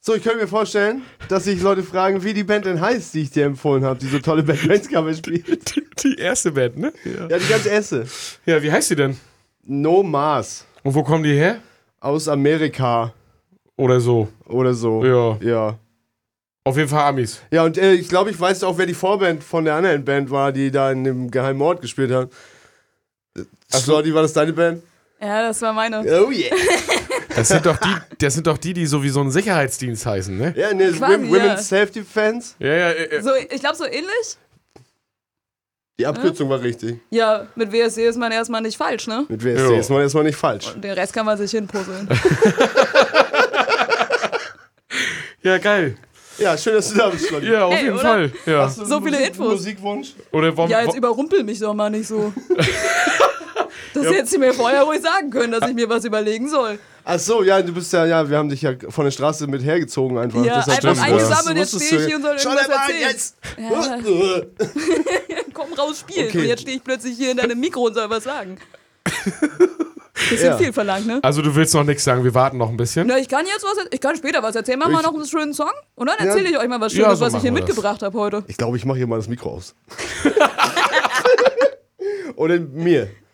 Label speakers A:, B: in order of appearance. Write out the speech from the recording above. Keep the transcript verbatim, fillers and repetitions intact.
A: So, ich könnte mir vorstellen, dass sich Leute fragen, wie die Band denn heißt, die ich dir empfohlen habe, die so tolle Bandcover spielt.
B: Die, die erste Band, ne? Ja.
A: Ja, die ganz erste.
B: Ja, wie heißt die denn?
A: No Mars.
B: Und wo kommen die her?
A: Aus Amerika.
B: Oder so.
A: Oder so.
B: Ja.
A: Ja.
B: Auf jeden Fall Amis.
A: Ja, und äh, ich glaube, ich weiß auch, wer die Vorband von der anderen Band war, die da in dem geheimen Ort gespielt hat. Slotty, war das deine Band?
C: Ja, das war meine.
A: Oh yeah.
B: Das sind doch die, das sind doch die, die so wie so ein Sicherheitsdienst heißen, ne?
A: Ja, ne,
C: Quasi,
A: Women's
C: ja.
A: Self-Defense.
B: Ja, ja, ja.
C: So, ich glaube, so ähnlich.
A: Die Abkürzung war richtig.
C: Ja, mit W S C ist man erstmal nicht falsch, ne?
A: Mit W S C
B: Jo.
A: ist man erstmal nicht falsch.
C: Und den Rest kann man sich hinpuzzeln.
B: Ja, geil.
A: Ja, schön, dass du da bist, Slotty.
B: Ja, auf
C: Ey,
B: jeden
C: oder?
B: Fall. Ja.
A: Hast du
C: So
A: einen
C: viele
A: Musik-
C: Infos.
A: Musikwunsch?
B: Oder warum,
C: Ja, jetzt überrumpel mich doch mal nicht so. Das
B: Ja.
C: hättest du mir vorher ruhig sagen können, dass ich mir was überlegen soll.
A: Ach so, ja, du bist ja, ja, wir haben dich ja von der Straße mit hergezogen einfach.
C: Ja,
A: Deshalb
C: einfach
A: wusstest du-
C: eingesammelt, jetzt
A: wusstest
C: stehe ich
A: du-
C: hier und soll
A: Schau
C: irgendwas
A: dir mal
C: erzählen.
A: jetzt!
C: Ja. Komm raus, spielen.
A: Okay.
C: Und jetzt stehe ich plötzlich hier in deinem Mikro und soll was sagen. Bisschen
A: Ja.
C: viel verlangt, ne?
B: Also du willst noch nichts sagen, wir warten noch ein bisschen.
C: Na, ich kann jetzt was, ich kann später was erzählen. Machen wir
A: Ich-
C: noch einen schönen Song und dann erzähle ich euch mal was
B: Ja,
C: Schönes,
B: so
C: was ich hier
B: machen wir das.
C: mitgebracht habe heute.
A: Ich glaube, ich mache hier mal das Mikro aus. Oder mir.